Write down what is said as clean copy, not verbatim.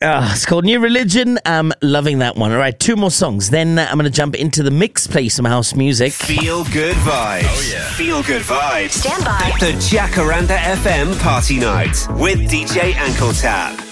It's called New Religion. I'm loving that one. All right, 2 more songs. Then I'm going to jump into the mix, play some house music. Feel good vibes. Oh, yeah. Feel good vibes. Stand by. The Jacaranda FM Party Night with DJ Ankle Tap.